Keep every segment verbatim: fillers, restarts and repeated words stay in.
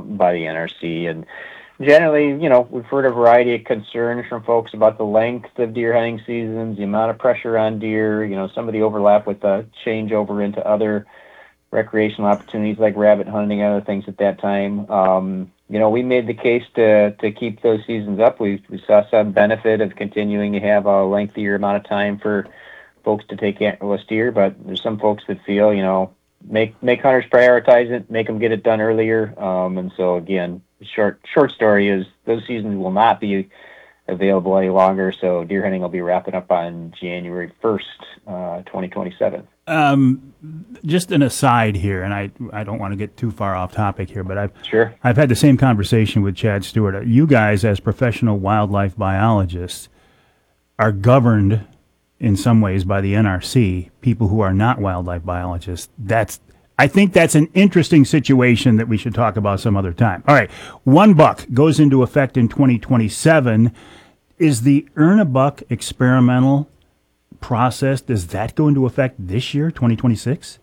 by the N R C. And generally, you know, we've heard a variety of concerns from folks about the length of deer hunting seasons, the amount of pressure on deer, you know, some of the overlap with the changeover into other recreational opportunities like rabbit hunting and other things at that time. Um, you know, we made the case to to keep those seasons up. We, we saw some benefit of continuing to have a lengthier amount of time for folks to take antlerless deer, but there's some folks that feel, you know, make make hunters prioritize it, make them get it done earlier. Um, and so, again, short short story is those seasons will not be available any longer, so deer hunting will be wrapping up on January first, uh, twenty twenty-seven. Um, just an aside here, and I I don't want to get too far off topic here, but I've sure I've had the same conversation with Chad Stewart. You guys, as professional wildlife biologists, are governed in some ways by the N R C. People who are not wildlife biologists, that's I think that's an interesting situation that we should talk about some other time. All right, one buck goes into effect in twenty twenty-seven. Is the Earn a Buck experimental process, does that go into effect this year, twenty twenty-six?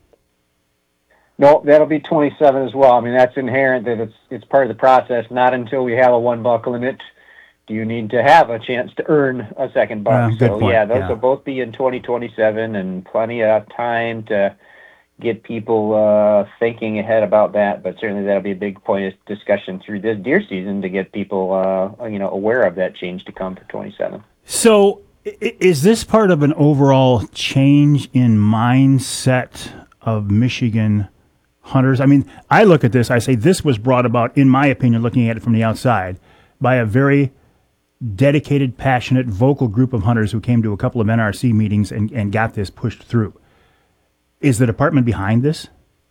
No, that'll be twenty-seven as well. I mean, that's inherent that it's it's part of the process. Not until we have a one buck limit do you need to have a chance to earn a second buck. Uh, good so point. yeah, those yeah. will both be in twenty twenty-seven, and plenty of time to get people uh, thinking ahead about that. But certainly that'll be a big point of discussion through this deer season to get people uh, you know aware of that change to come for twenty-seven. So is this part of an overall change in mindset of Michigan hunters? I mean, I look at this, I say this was brought about, in my opinion, looking at it from the outside, by a very dedicated, passionate, vocal group of hunters who came to a couple of N R C meetings and, and got this pushed through. Is the department behind this?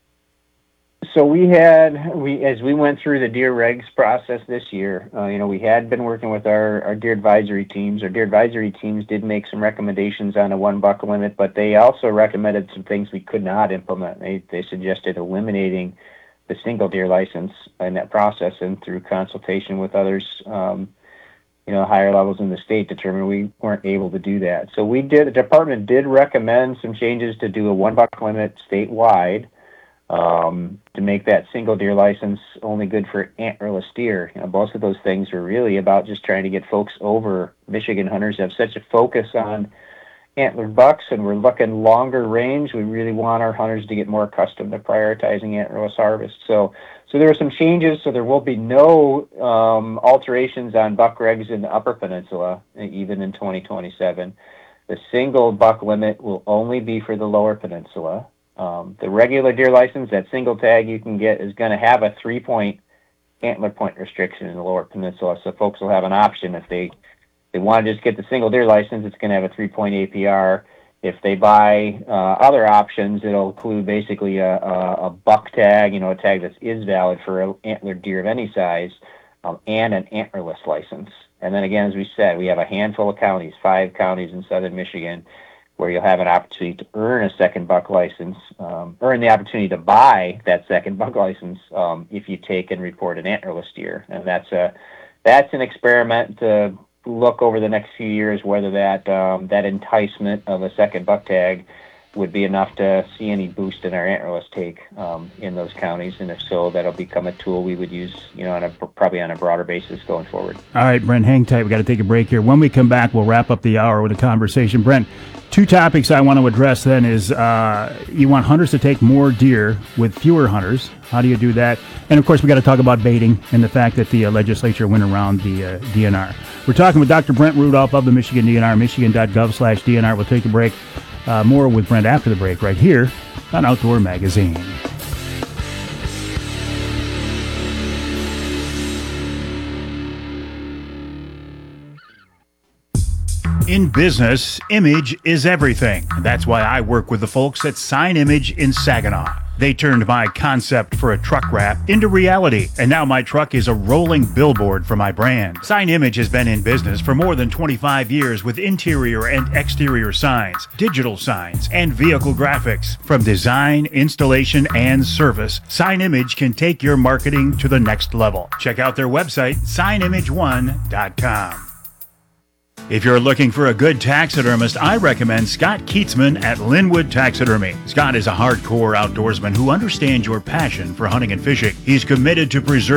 So we had, we as we went through the deer regs process this year, uh, you know, we had been working with our, our deer advisory teams. Our deer advisory teams did make some recommendations on a one buck limit, but they also recommended some things we could not implement. They they suggested eliminating the single deer license in that process, and through consultation with others, um, you know, higher levels in the state determined we weren't able to do that. So we did, the department did recommend some changes to do a one buck limit statewide, um, to make that single deer license only good for antlerless deer. You know, both of those things are really about just trying to get folks over. Michigan hunters have such a focus on antlered bucks, and we're looking longer range. We really want our hunters to get more accustomed to prioritizing antlerless harvest. So, so there are some changes. So there will be no um, alterations on buck regs in the Upper Peninsula, even in twenty twenty-seven. The single buck limit will only be for the Lower Peninsula. Um, the regular deer license, that single tag you can get, is going to have a three-point antler point restriction in the Lower Peninsula. So folks will have an option if they they want to just get the single deer license. It's going to have a three-point A P R. If they buy uh, other options, it'll include basically a, a, a buck tag, you know, a tag that is valid for an antlered deer of any size, um, and an antlerless license. And then again, as we said, we have a handful of counties, five counties in southern Michigan, where you'll have an opportunity to earn a second buck license, um, earn the opportunity to buy that second buck license um, if you take and report an antlerless deer. And that's a that's an experiment to look over the next few years whether that um, that enticement of a second buck tag would be enough to see any boost in our antlerless take um, in those counties, and if so, that'll become a tool we would use, you know, on a, probably on a broader basis going forward. All right, Brent, hang tight. We got to take a break here. When we come back, we'll wrap up the hour with a conversation. Brent, two topics I want to address then is uh, you want hunters to take more deer with fewer hunters. How do you do that? And of course, we got to talk about baiting and the fact that the uh, legislature went around the uh, D N R. We're talking with Doctor Brent Rudolph of the Michigan D N R, michigan.gov slash DNR. We'll take a break. Uh, more with Brent after the break right here on Outdoor Magazine. In business, image is everything. That's why I work with the folks at Sign Image in Saginaw. They turned my concept for a truck wrap into reality, and now my truck is a rolling billboard for my brand. Sign Image has been in business for more than twenty-five years with interior and exterior signs, digital signs, and vehicle graphics. From design, installation, and service, Sign Image can take your marketing to the next level. Check out their website, sign image one dot com. If you're looking for a good taxidermist, I recommend Scott Keatsman at Linwood Taxidermy. Scott is a hardcore outdoorsman who understands your passion for hunting and fishing. He's committed to preserving